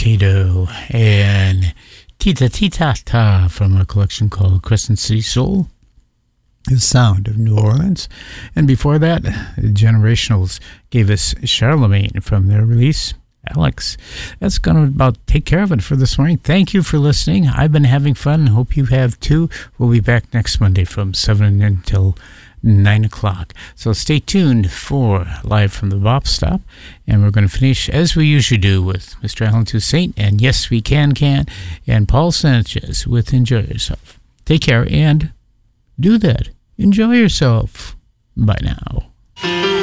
Mankato and Tita Tita Ta from a collection called Crescent City Soul, the sound of New Orleans. And before that, the Generationals gave us Charlemagne from their release, Alex. That's going to about take care of it for this morning. Thank you for listening. I've been having fun. Hope you have too. We'll be back next Monday from 7 until 9 o'clock. So stay tuned for Live from the Bop Stop. And we're going to finish, as we usually do, with Mr. Alan Toussaint and Yes We Can, and Paul Sanchez with Enjoy Yourself. Take care and do that. Enjoy yourself. Bye now.